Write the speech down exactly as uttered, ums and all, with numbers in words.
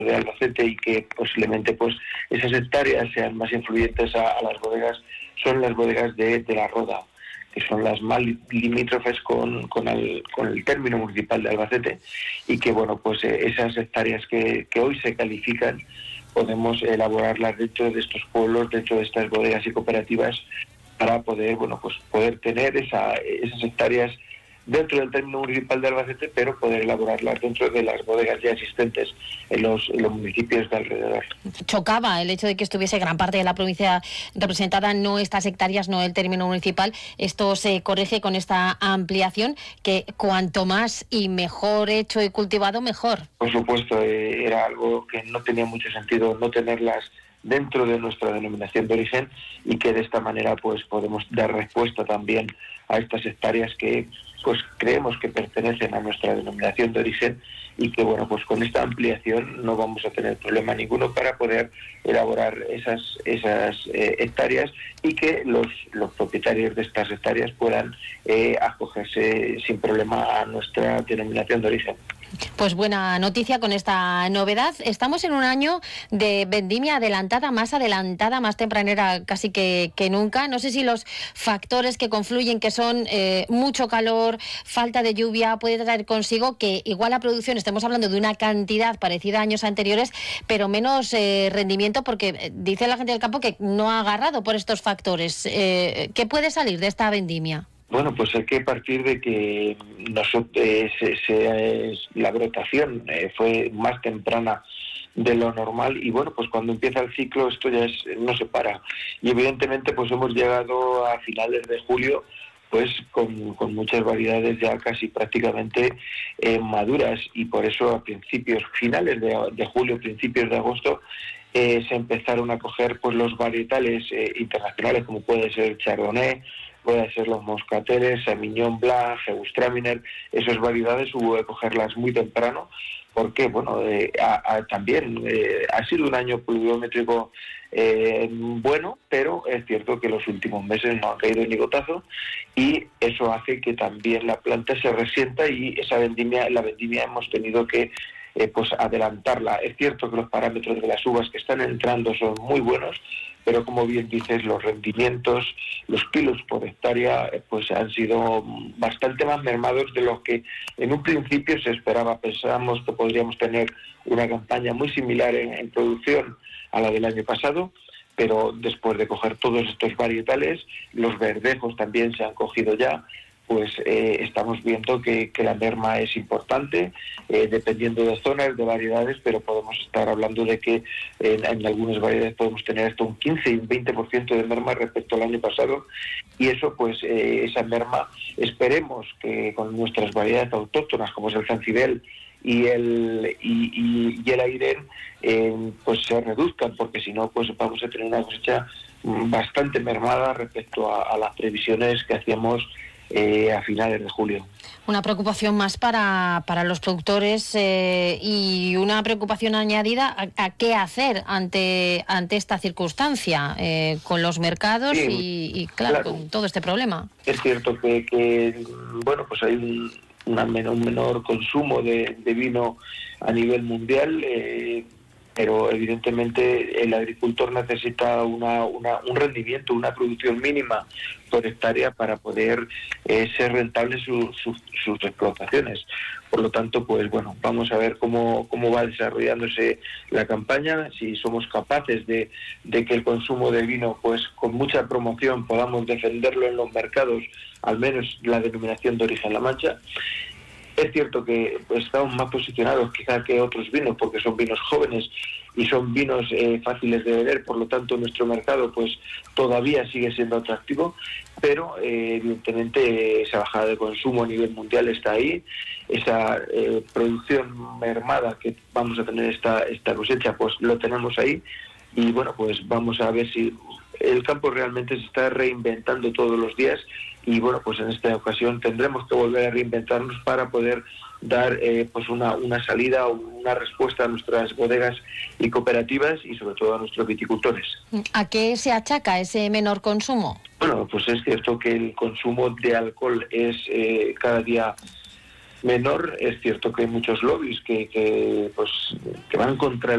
de Albacete y que posiblemente pues esas hectáreas sean más influyentes a, a las bodegas son las bodegas de, de La Roda, que son las más limítrofes con, con, el, con el término municipal de Albacete, y que bueno pues eh, esas hectáreas que, que hoy se califican podemos elaborarlas dentro de estos pueblos, dentro de estas bodegas y cooperativas, para poder bueno pues poder tener esa, esas hectáreas dentro del término municipal de Albacete, pero poder elaborarlas dentro de las bodegas ya existentes en los, en los municipios de alrededor. Chocaba el hecho de que estuviese gran parte de la provincia representada, no estas hectáreas, no el término municipal. Esto se corrige con esta ampliación, que cuanto más y mejor hecho y cultivado, mejor. Por supuesto, eh, era algo que no tenía mucho sentido no tenerlas dentro de nuestra denominación de origen, y que de esta manera pues podemos dar respuesta también a estas hectáreas que pues creemos que pertenecen a nuestra denominación de origen, y que bueno pues con esta ampliación no vamos a tener problema ninguno para poder elaborar esas esas eh, hectáreas, y que los los propietarios de estas hectáreas puedan eh, acogerse sin problema a nuestra denominación de origen. Pues buena noticia con esta novedad. Estamos en un año de vendimia adelantada, más adelantada, más tempranera casi que, que nunca. No sé si los factores que confluyen, que son eh, mucho calor, falta de lluvia, puede traer consigo que igual la producción, estemos hablando de una cantidad parecida a años anteriores, pero menos eh, rendimiento, porque dice la gente del campo que no ha agarrado por estos factores. Eh, ¿Qué puede salir de esta vendimia? Bueno, pues hay que partir de que nosotros, eh, se, se, la brotación eh, fue más temprana de lo normal, y bueno, pues cuando empieza el ciclo esto ya es, no se para. Y evidentemente pues hemos llegado a finales de julio pues con, con muchas variedades ya casi prácticamente eh, maduras, y por eso a principios, finales de, de julio, principios de agosto, eh, se empezaron a coger pues los varietales eh, internacionales, como puede ser Chardonnay, puede ser los moscateles, Sauvignon Blanc, Gewürztraminer. Esas variedades hubo que cogerlas muy temprano, porque bueno, eh, a, a, también eh, ha sido un año pluviométrico eh, bueno, pero es cierto que los últimos meses no ha caído ni gotazo, y eso hace que también la planta se resienta, y esa vendimia, la vendimia hemos tenido que eh, pues adelantarla. Es cierto que los parámetros de las uvas que están entrando son muy buenos, pero como bien dices, los rendimientos, los kilos por hectárea, pues han sido bastante más mermados de lo que en un principio se esperaba. Pensábamos que podríamos tener una campaña muy similar en, en producción a la del año pasado, pero después de coger todos estos varietales, los verdejos también se han cogido ya, pues eh, estamos viendo que, que la merma es importante, eh, dependiendo de zonas, de variedades, pero podemos estar hablando de que en, en algunas variedades podemos tener hasta un quince y un veinte por ciento de merma respecto al año pasado, y eso pues eh, esa merma esperemos que con nuestras variedades autóctonas, como es el Zancibel y el y, y, y el Airén, eh, pues se reduzcan, porque si no pues vamos a tener una cosecha bastante mermada respecto a, a las previsiones que hacíamos Eh, a finales de julio. Una preocupación más para, para los productores eh, y una preocupación añadida a, a qué hacer ante, ante esta circunstancia eh, con los mercados sí, y, y claro, claro, con todo este problema. Es cierto que, que bueno, pues hay un, una menor, un menor consumo de, de vino a nivel mundial, eh, pero evidentemente el agricultor necesita una, una, un rendimiento, una producción mínima por hectárea para poder eh, ser rentables su, su, sus explotaciones. Por lo tanto, pues bueno, vamos a ver cómo, cómo va desarrollándose la campaña, si somos capaces de, de que el consumo de vino, pues con mucha promoción podamos defenderlo en los mercados, al menos la denominación de origen La Mancha. Es cierto que pues, estamos más posicionados quizá que otros vinos, porque son vinos jóvenes y son vinos eh, fáciles de beber, por lo tanto nuestro mercado pues todavía sigue siendo atractivo, pero eh, evidentemente esa bajada de consumo a nivel mundial está ahí, esa eh, producción mermada que vamos a tener esta, esta cosecha, pues lo tenemos ahí, y bueno, pues vamos a ver si el campo realmente se está reinventando todos los días, y bueno, pues en esta ocasión tendremos que volver a reinventarnos para poder dar eh, pues una, una salida o una respuesta a nuestras bodegas y cooperativas, y sobre todo a nuestros viticultores. ¿A qué se achaca ese menor consumo? Bueno, pues es cierto que el consumo de alcohol es eh, cada día menor. Es cierto que hay muchos lobbies que, que, pues, que van contra el